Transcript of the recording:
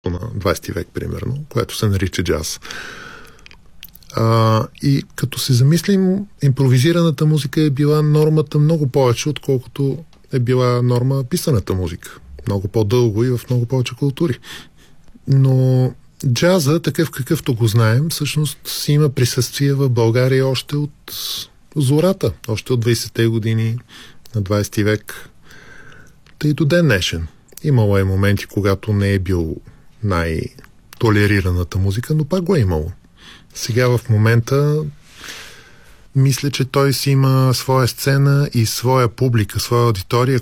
на 20 век, примерно, което се нарича джаз. И като се замислим, импровизираната музика е била нормата много повече, отколкото е била норма писаната музика. Много по-дълго и в много повече култури. Но джаза, такъв какъвто го знаем, всъщност си има присъствие в България още от зората, още от 20-те години на 20 век. Тъй до ден днешен. Имало е моменти, когато не е бил най-толерираната музика, но пак го е имало. Сега в момента мисля, че той си има своя сцена и своя публика, своя аудитория,